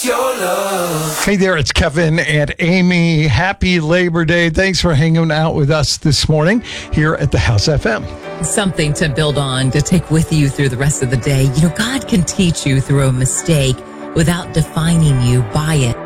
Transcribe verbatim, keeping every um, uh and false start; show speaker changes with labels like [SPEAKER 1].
[SPEAKER 1] your love.
[SPEAKER 2] Hey there, it's Kevin and Amy. Happy Labor Day. Thanks for hanging out with us this morning here at the House F M.
[SPEAKER 3] Something to build on, to take with you through the rest of the day. You know, God can teach you through a mistake without defining you by it.